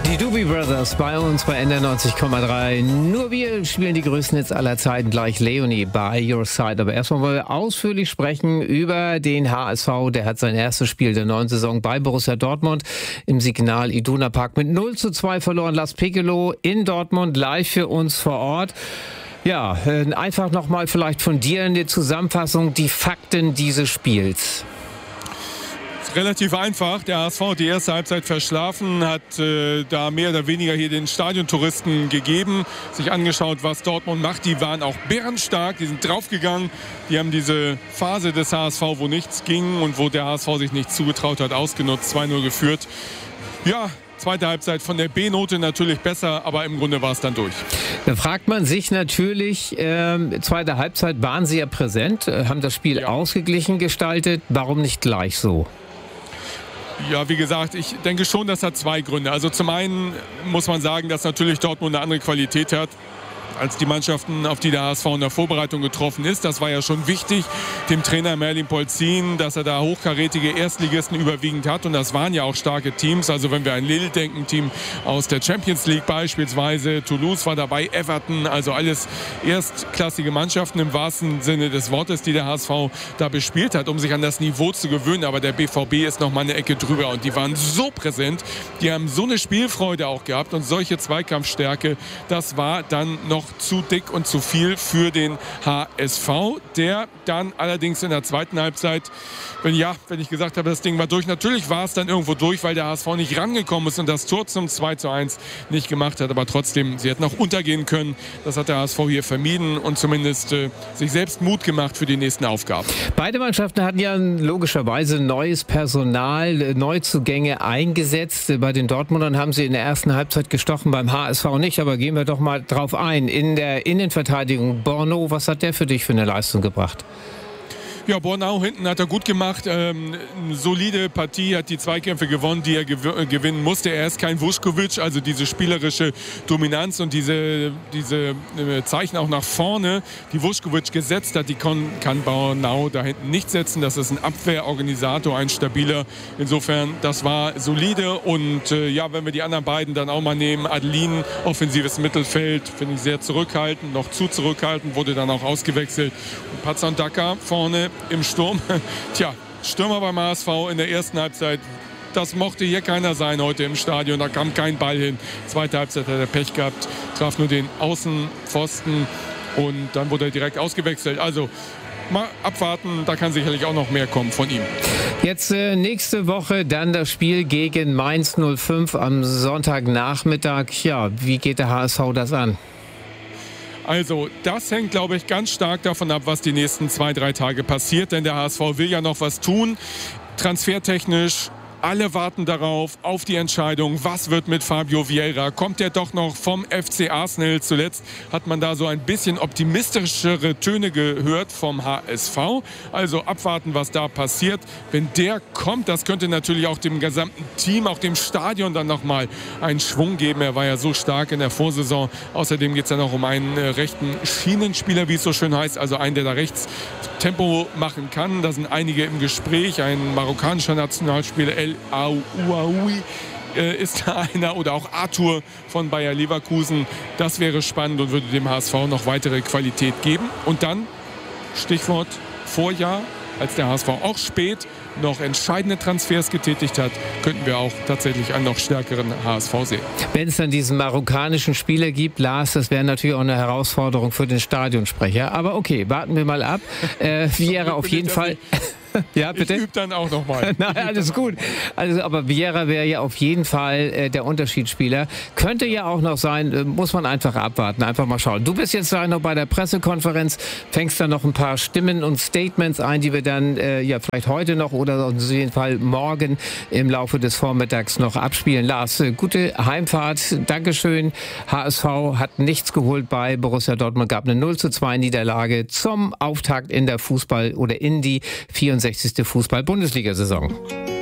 Die Doobie Brothers bei uns bei NDR 90,3. Nur wir spielen die größten Hits aller Zeiten. Gleich Leonie, By Your Side. Aber erstmal wollen wir ausführlich sprechen über den HSV. Der hat sein erstes Spiel der neuen Saison bei Borussia Dortmund im Signal Iduna Park mit 0:2 verloren. Lars Pekelow in Dortmund live für uns vor Ort. Ja, einfach nochmal vielleicht von dir eine Zusammenfassung, die Fakten dieses Spiels. Relativ einfach. Der HSV hat die erste Halbzeit verschlafen, hat da mehr oder weniger hier den Stadiontouristen gegeben, sich angeschaut, was Dortmund macht. Die waren auch bärenstark, die sind draufgegangen. Die haben diese Phase des HSV, wo nichts ging und wo der HSV sich nichts zugetraut hat, ausgenutzt, 2:0 geführt. Ja, zweite Halbzeit von der B-Note natürlich besser, aber im Grunde war es dann durch. Da fragt man sich natürlich, zweite Halbzeit waren sie ja präsent, haben das Spiel ausgeglichen gestaltet. Warum nicht gleich so? Ja, wie gesagt, ich denke schon, das hat zwei Gründe. Also zum einen muss man sagen, dass natürlich Dortmund eine andere Qualität hat als die Mannschaften, auf die der HSV in der Vorbereitung getroffen ist. Das war ja schon wichtig, dem Trainer Merlin Polzin, dass er da hochkarätige Erstligisten überwiegend hat. Und das waren ja auch starke Teams. Also wenn wir an Lille denken, Team aus der Champions League beispielsweise, Toulouse war dabei, Everton, also alles erstklassige Mannschaften im wahrsten Sinne des Wortes, die der HSV da bespielt hat, um sich an das Niveau zu gewöhnen. Aber der BVB ist noch mal eine Ecke drüber und die waren so präsent, die haben so eine Spielfreude auch gehabt und solche Zweikampfstärke, das war dann noch zu dick und zu viel für den HSV, der dann allerdings in der zweiten Halbzeit, wenn ich gesagt habe, das Ding war durch, natürlich war es dann irgendwo durch, weil der HSV nicht rangekommen ist und das Tor zum 2:1 nicht gemacht hat, aber trotzdem, sie hätten auch untergehen können. Das hat der HSV hier vermieden und zumindest sich selbst Mut gemacht für die nächsten Aufgaben. Beide Mannschaften hatten ja logischerweise neues Personal, Neuzugänge eingesetzt. Bei den Dortmundern haben sie in der ersten Halbzeit gestochen, beim HSV nicht, aber gehen wir doch mal drauf ein. In der Innenverteidigung, Borno, was hat der für dich für eine Leistung gebracht? Ja, Bornau hinten hat er gut gemacht. Eine solide Partie, hat die Zweikämpfe gewonnen, die er gewinnen musste. Er ist kein Vuskovic, also diese spielerische Dominanz und diese Zeichen auch nach vorne, die Vuskovic gesetzt hat, die kann Bornau da hinten nicht setzen. Das ist ein Abwehrorganisator, ein stabiler. Insofern, das war solide. Und wenn wir die anderen beiden dann auch mal nehmen, Adelin, offensives Mittelfeld, finde ich sehr zurückhaltend, noch zu zurückhaltend, wurde dann auch ausgewechselt. Und Pazandaka vorne im Sturm. Tja, Stürmer beim HSV in der ersten Halbzeit, das mochte hier keiner sein heute im Stadion. Da kam kein Ball hin. Zweite Halbzeit hat er Pech gehabt, traf nur den Außenpfosten und dann wurde er direkt ausgewechselt. Also mal abwarten, da kann sicherlich auch noch mehr kommen von ihm. Jetzt nächste Woche dann das Spiel gegen Mainz 05 am Sonntagnachmittag. Ja, wie geht der HSV das an? Also das hängt, glaube ich, ganz stark davon ab, was die nächsten 2-3 Tage passiert. Denn der HSV will ja noch was tun, transfertechnisch. Alle warten darauf, auf die Entscheidung, was wird mit Fabio Vieira? Kommt er doch noch vom FC Arsenal? Zuletzt hat man da so ein bisschen optimistischere Töne gehört vom HSV. Also abwarten, was da passiert. Wenn der kommt, das könnte natürlich auch dem gesamten Team, auch dem Stadion dann nochmal einen Schwung geben. Er war ja so stark in der Vorsaison. Außerdem geht es dann auch um einen rechten Schienenspieler, wie es so schön heißt. Also einen, der da rechts Tempo machen kann. Da sind einige im Gespräch. Ein marokkanischer Nationalspieler, El Aouaoui, ist da einer, oder auch Arthur von Bayer Leverkusen. Das wäre spannend und würde dem HSV noch weitere Qualität geben. Und dann, Stichwort Vorjahr, als der HSV auch spät noch entscheidende Transfers getätigt hat, könnten wir auch tatsächlich einen noch stärkeren HSV sehen. Wenn es dann diesen marokkanischen Spieler gibt, Lars, das wäre natürlich auch eine Herausforderung für den Stadionsprecher. Aber okay, warten wir mal ab. Vieira auf jeden Fall. Ja, bitte? Ich übe dann auch nochmal. Nein, alles gut. Also, aber Vieira wäre ja auf jeden Fall der Unterschiedsspieler. Könnte ja auch noch sein, muss man einfach abwarten, einfach mal schauen. Du bist jetzt noch bei der Pressekonferenz, fängst dann noch ein paar Stimmen und Statements ein, die wir dann vielleicht heute noch oder auf jeden Fall morgen im Laufe des Vormittags noch abspielen. Lars, gute Heimfahrt, Dankeschön. HSV hat nichts geholt bei Borussia Dortmund, gab eine 0:2 Niederlage zum Auftakt in der in die 64. Fußball-Bundesliga-Saison.